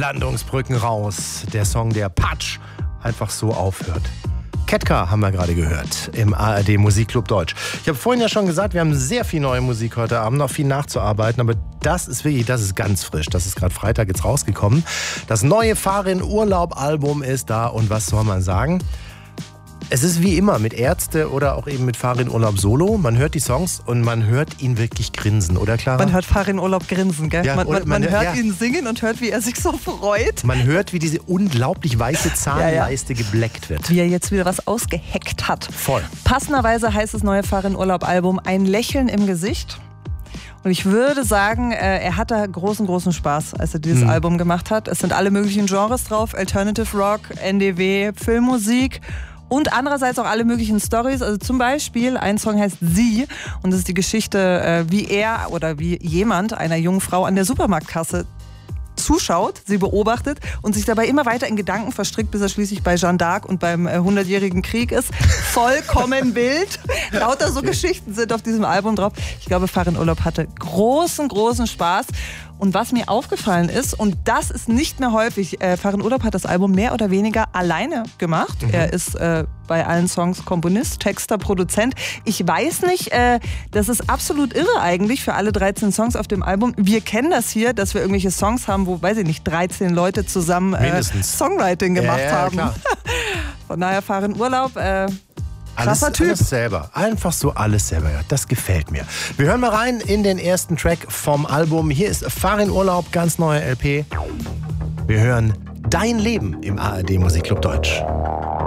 Landungsbrücken raus. Der Song, der Patsch einfach so aufhört. Ketka haben wir gerade gehört im ARD Musikclub Deutsch. Ich habe vorhin ja schon gesagt, wir haben sehr viel neue Musik heute Abend, noch viel nachzuarbeiten, aber das ist ganz frisch. Das ist gerade Freitag jetzt rausgekommen. Das neue Farin-Urlaub-Album ist da und was soll man sagen? Es ist wie immer mit Ärzte oder auch eben mit Farin Urlaub Solo. Man hört die Songs und man hört ihn wirklich grinsen, oder Clara? Man hört Farin Urlaub grinsen, gell? Ja, man hört ihn singen und hört, wie er sich so freut. Man hört, wie diese unglaublich weiße Zahnleiste gebleckt wird. Wie er jetzt wieder was ausgeheckt hat. Voll. Passenderweise heißt das neue Farin Urlaub Album Ein Lächeln im Gesicht. Und ich würde sagen, er hat da großen Spaß, als er dieses Album gemacht hat. Es sind alle möglichen Genres drauf. Alternative Rock, NDW, Filmmusik. Und andererseits auch alle möglichen Storys. Also zum Beispiel, ein Song heißt Sie. Und das ist die Geschichte, wie er oder wie jemand einer jungen Frau an der Supermarktkasse zuschaut, sie beobachtet und sich dabei immer weiter in Gedanken verstrickt, bis er schließlich bei Jeanne d'Arc und beim 100-jährigen Krieg ist. Vollkommen wild. Lauter so Geschichten sind auf diesem Album drauf. Ich glaube, Farin Urlaub hatte großen Spaß. Und was mir aufgefallen ist, und das ist nicht mehr häufig, Farin Urlaub hat das Album mehr oder weniger alleine gemacht. Er ist bei allen Songs Komponist, Texter, Produzent. Ich weiß nicht, das ist absolut irre eigentlich für alle 13 Songs auf dem Album. Wir kennen das hier, dass wir irgendwelche Songs haben, wo, weiß ich nicht, 13 Leute zusammen Songwriting gemacht haben. Klar. Von daher Farin Urlaub, krasser Typ. Alles selber. Einfach so alles selber. Ja, das gefällt mir. Wir hören mal rein in den ersten Track vom Album. Hier ist Farin Urlaub, ganz neue LP. Wir hören Dein Leben im ARD Musikclub Deutsch.